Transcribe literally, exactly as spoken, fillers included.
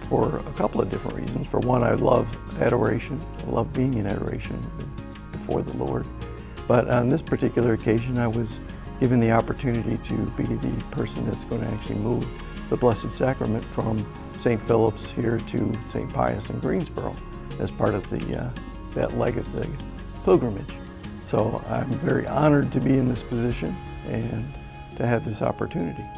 for a couple of different reasons. For one, I love adoration. I love being in adoration before the Lord. But on this particular occasion, I was given the opportunity to be the person that's going to actually move the Blessed Sacrament from Saint Philip's here to Saint Pius in Greensboro as part of the uh, that leg of the pilgrimage. So I'm very honored to be in this position and to have this opportunity.